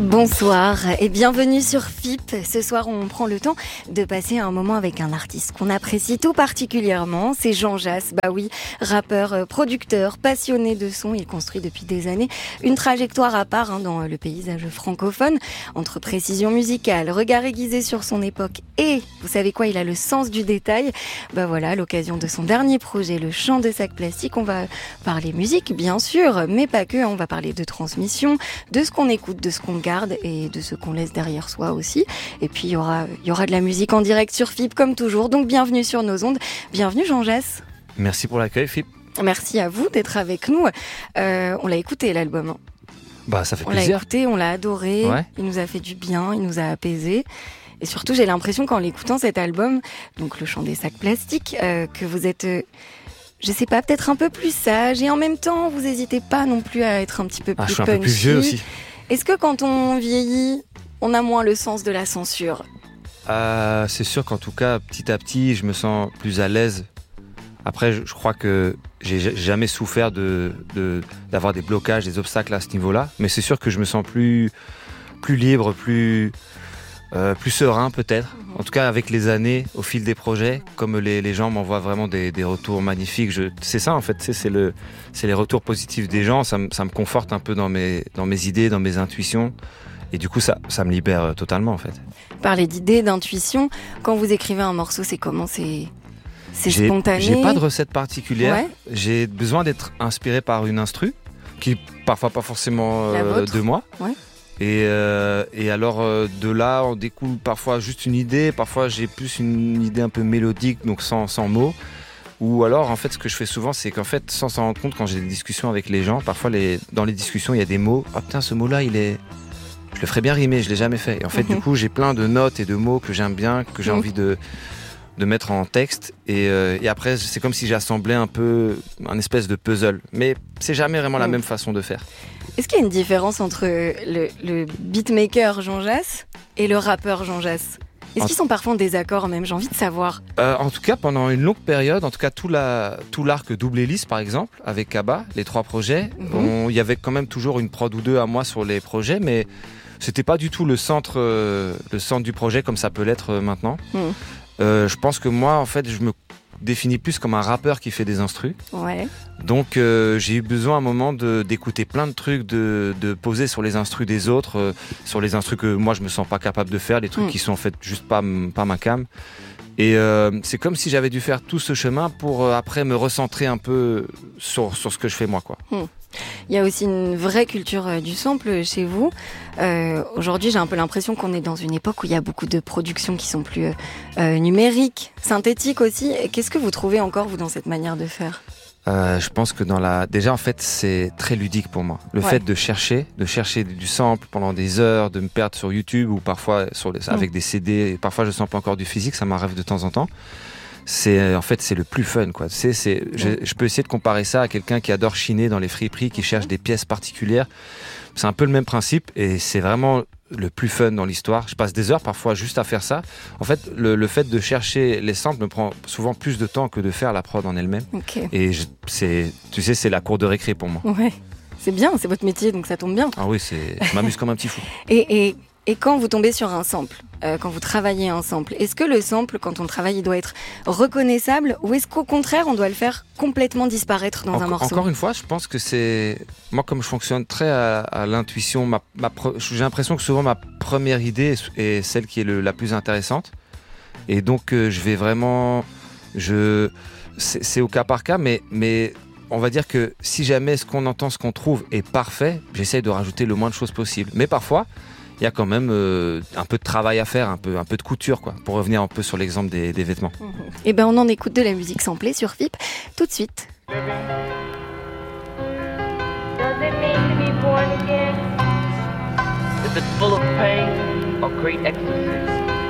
Bonsoir et bienvenue sur FIP. Ce soir, on prend le temps de passer un moment avec un artiste qu'on apprécie tout particulièrement. C'est Jean Jass, bah oui, rappeur, producteur, passionné de son. Il construit depuis des années une trajectoire à part dans le paysage francophone. Entre précision musicale, regard aiguisé sur son époque et, vous savez quoi, il a le sens du détail. Bah voilà, à l'occasion de son dernier projet, Le Chant de Sac Plastique, on va parler musique, bien sûr, mais pas que. On va parler de transmission, de ce qu'on écoute, de ce qu'on garde et de ce qu'on laisse derrière soi aussi. Et puis il y aura de la musique en direct sur FIP comme toujours. Donc bienvenue sur nos ondes. Bienvenue Jean Jass. Merci pour l'accueil FIP. Merci à vous d'être avec nous. On l'a écouté l'album. Bah ça fait plaisir. On l'a écouté, on l'a adoré. Ouais. Il nous a fait du bien, il nous a apaisé. Et surtout j'ai l'impression qu'en l'écoutant cet album, donc Le Chant des Sacs Plastiques, que vous êtes... je sais pas, peut-être un peu plus sage et en même temps vous hésitez pas non plus à être un petit peu plus je suis punchy. Un peu plus vieux aussi. Est-ce que quand on vieillit, on a moins le sens de la censure ? C'est sûr qu'en tout cas, petit à petit, je me sens plus à l'aise. Après, je crois que j'ai jamais souffert d'avoir des blocages, des obstacles à ce niveau-là. Mais c'est sûr que je me sens plus libre, plus serein peut-être. En tout cas, avec les années, au fil des projets, comme les gens m'envoient vraiment des retours magnifiques. C'est ça en fait, c'est les retours positifs des gens. Ça me conforte un peu dans mes idées, dans mes intuitions. Et du coup, ça me libère totalement en fait. Parler d'idées, d'intuition, quand vous écrivez un morceau, c'est comment ? C'est spontané ? J'ai pas de recette particulière. Ouais. J'ai besoin d'être inspiré par une instru, qui parfois pas forcément de moi. Ouais. Et alors de là on découle parfois juste une idée, parfois j'ai plus une idée un peu mélodique, donc sans mots. Ou alors en fait ce que je fais souvent c'est qu'en fait sans s'en rendre compte, quand j'ai des discussions avec les gens, parfois dans les discussions il y a des mots, ah putain ce mot là je le ferais bien rimer, je l'ai jamais fait. Et en fait du coup j'ai plein de notes et de mots que j'aime bien, que j'ai envie de mettre en texte et après c'est comme si j'assemblais un peu un espèce de puzzle, mais c'est jamais vraiment la même façon de faire. Est-ce qu'il y a une différence entre le beatmaker Jean Jass et le rappeur Jean Jass ? Est-ce qu'ils sont parfois en désaccord même ? J'ai envie de savoir. En tout cas, pendant une longue période, en tout cas tout l'arc Double Hélice par exemple, avec Kaba, les 3 projets, il y avait quand même toujours une prod ou deux à moi sur les projets, mais c'était pas du tout le centre du projet comme ça peut l'être maintenant. Je pense que moi, en fait, je me définis plus comme un rappeur qui fait des instrus. Ouais. Donc j'ai eu besoin à un moment d'écouter plein de trucs, de poser sur les instrus des autres, sur les instrus que moi je me sens pas capable de faire, les trucs qui sont en fait juste pas ma cam. Et c'est comme si j'avais dû faire tout ce chemin pour après me recentrer un peu sur ce que je fais moi, quoi. Il y a aussi une vraie culture du sample chez vous. Aujourd'hui, j'ai un peu l'impression qu'on est dans une époque où il y a beaucoup de productions qui sont plus numériques, synthétiques aussi. Qu'est-ce que vous trouvez encore, vous, dans cette manière de faire ? Je pense que déjà en fait c'est très ludique pour moi. Le fait de chercher du sample pendant des heures, de me perdre sur YouTube ou parfois avec des CD. Et parfois je sample encore du physique, ça m'arrive de temps en temps. C'est le plus fun quoi. Je peux essayer de comparer ça à quelqu'un qui adore chiner dans les friperies, qui cherche des pièces particulières. C'est un peu le même principe et c'est vraiment le plus fun dans l'histoire. Je passe des heures parfois juste à faire ça. En fait, le fait de chercher les samples me prend souvent plus de temps que de faire la prod en elle-même. Okay. Et c'est la cour de récré pour moi. Ouais, c'est bien, c'est votre métier, donc ça tombe bien. Ah oui, je m'amuse comme un petit fou. Et quand vous tombez sur un sample, quand vous travaillez un sample, est-ce que le sample, quand on le travaille, il doit être reconnaissable ou est-ce qu'au contraire, on doit le faire complètement disparaître dans un morceau ? Encore une fois, je pense que c'est... Moi, comme je fonctionne très à l'intuition, j'ai l'impression que souvent ma première idée est celle qui est la plus intéressante. Et donc, je vais vraiment... C'est au cas par cas, mais on va dire que si jamais ce qu'on entend, ce qu'on trouve est parfait, j'essaye de rajouter le moins de choses possible. Mais parfois... il y a quand même un peu de travail à faire, un peu de couture, quoi, pour revenir un peu sur l'exemple des vêtements. Et ben on en écoute de la musique samplée sur FIP tout de suite. Does it mean to be born again? Is it full of pain or great ecstasy?